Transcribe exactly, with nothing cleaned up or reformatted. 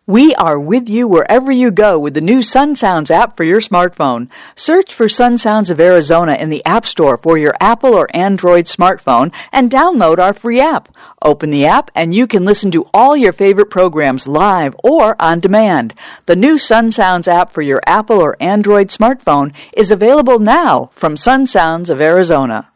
We are with you wherever you go with the new Sun Sounds app for your smartphone. Search for Sun Sounds of Arizona in the App Store for your Apple or Android smartphone and download our free app. Open the app and you can listen to all your favorite programs live or on demand. The new Sun Sounds app for your Apple or Android smartphone is available now from Sun Sounds of Arizona.